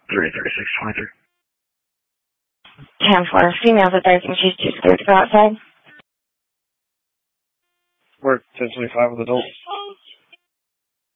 33623. 10-4. Females at 13. She's too scared to go outside. Work 1025 with adults.